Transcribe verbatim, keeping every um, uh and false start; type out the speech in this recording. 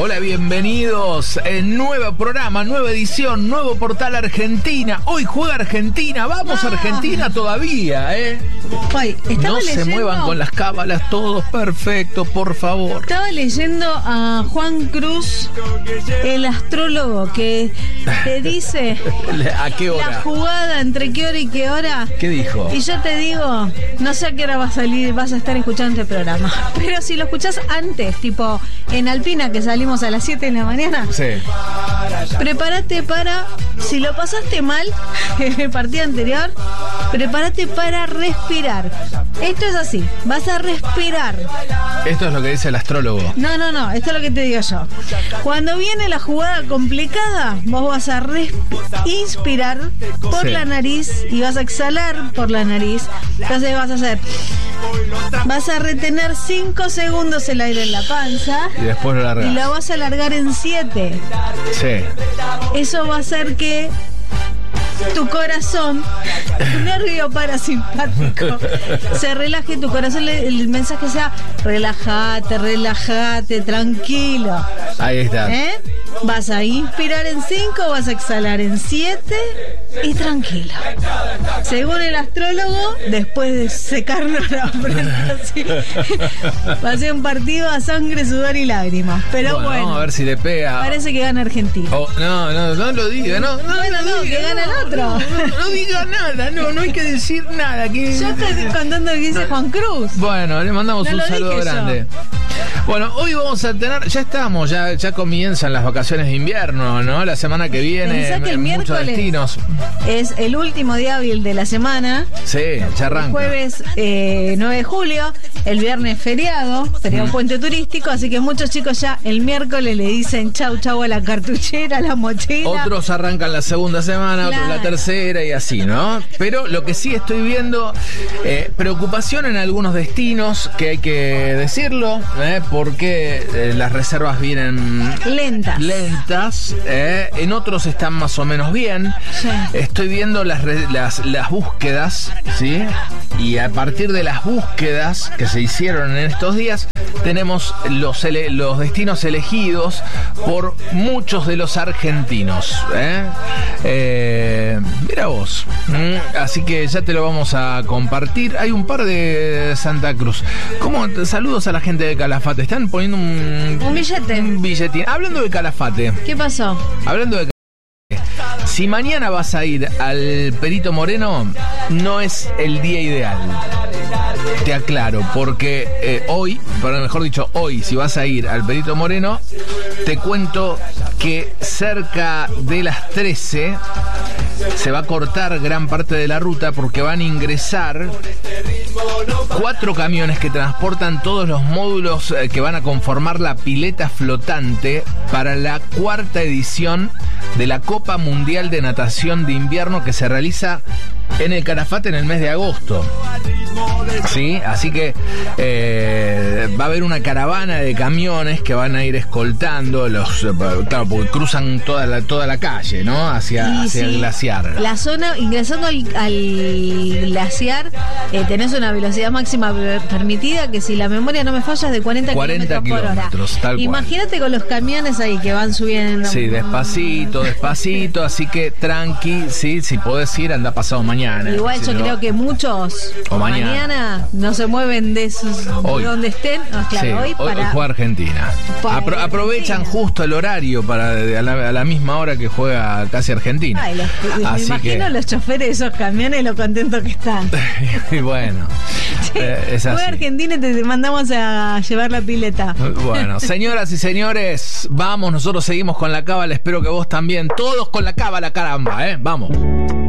Hola, bienvenidos. En nuevo programa, nueva edición, nuevo portal Argentina. Hoy juega Argentina. Vamos ah. Argentina todavía, ¿eh? Ay, no leyendo, se muevan con las cábalas, todos perfecto, por favor. Estaba leyendo a Juan Cruz, el astrólogo, que te dice ¿a qué hora? La jugada, entre qué hora y qué hora. ¿Qué dijo? Y yo te digo, no sé a qué hora vas a salir, vas a estar escuchando este programa. Pero si lo escuchás antes, tipo en Alpina, que salimos a las siete de la mañana, sí. Prepárate para, si lo pasaste mal en el partido anterior, prepárate para respirar. Esto es así, vas a respirar. Esto es lo que dice el astrólogo. No, no, no, esto es lo que te digo yo. Cuando viene la jugada complicada, vos vas a resp- inspirar por sí. la nariz y vas a exhalar por la nariz. Entonces vas a hacer, vas a retener cinco segundos el aire en la panza y después lo largas. Y lo vas a alargar en siete. Sí. Eso va a hacer que tu corazón, tu nervio parasimpático, se relaje, tu corazón, el mensaje sea relájate, relájate, tranquilo. Ahí está. ¿Eh? Vas a inspirar en cinco, vas a exhalar en siete y tranquilo. Según el astrólogo, después de secarnos la frente así, va a ser un partido a sangre, sudor y lágrimas. Pero bueno, bueno, vamos a ver si le pega. Parece que gana Argentina. Oh, no, no, no lo diga, no, no, bueno, no, no, diga, que gana no, el otro. No, no, no diga nada, no, no hay que decir nada. Que... Yo estoy contando lo que dice Juan Cruz. Bueno, le mandamos no un saludo grande. Yo. Bueno, hoy vamos a tener, ya estamos, ya, ya comienzan las vacaciones de invierno, ¿no? La semana que viene, Pensá que el muchos destinos. Es el último día hábil de la semana. Sí, ya arranca. El jueves eh, nueve de julio, el viernes feriado, feriado mm. puente turístico, así que muchos chicos ya el miércoles le dicen chau chau a la cartuchera, a la mochila. Otros arrancan la segunda semana, claro. Otros la tercera y así, ¿no? Pero lo que sí estoy viendo, eh, preocupación en algunos destinos, que hay que decirlo, eh, porque eh, las reservas vienen lentas. Lentas, eh, en otros están más o menos bien. Sí. Estoy viendo las, las, las búsquedas, ¿sí? Y a partir de las búsquedas que se hicieron en estos días, tenemos los, ele- los destinos elegidos por muchos de los argentinos. ¿eh? Eh, mira vos. ¿Mm? Así que ya te lo vamos a compartir. Hay un par de Santa Cruz. ¿Cómo? Saludos a la gente de Calafate. Están poniendo un... Un billete. Un billetín. Hablando de Calafate. ¿Qué pasó? Hablando de Si mañana vas a ir al Perito Moreno, no es el día ideal. Te aclaro, porque eh, hoy, pero mejor dicho, hoy, si vas a ir al Perito Moreno, te cuento que cerca de las trece se va a cortar gran parte de la ruta porque van a ingresar cuatro camiones que transportan todos los módulos que van a conformar la pileta flotante para la cuarta edición de la Copa Mundial de Natación de Invierno que se realiza en el Calafate en el mes de agosto. Sí, así que eh, va a haber una caravana de camiones que van a ir escoltando los, claro, porque cruzan toda la, toda la calle, ¿no? Hacia, sí, hacia sí. el glaciar. La zona, ingresando al, al glaciar, eh, tenés una velocidad máxima permitida que, si la memoria no me falla, es de cuarenta kilómetros por hora. Tal Imagínate con los camiones ahí que van subiendo. Sí, despacito, despacito, así que tranqui, sí, si podés ir, anda pasado mañana. Igual si yo no, creo que muchos o mañana. mañana no se mueven de, sus, de donde estén. No, claro, sí, hoy para... hoy juega Argentina. Apro- aprovechan Argentina. Justo el horario para a la, a la misma hora que juega casi Argentina. Ay, los, así me imagino que... los choferes de esos camiones lo contentos que están. Y bueno, sí, eh, es así. Juega Argentina y te mandamos a llevar la pileta. Bueno, señoras y señores, vamos, nosotros seguimos con la cábala. Espero que vos también. Todos con la cábala, caramba, ¿eh? Vamos.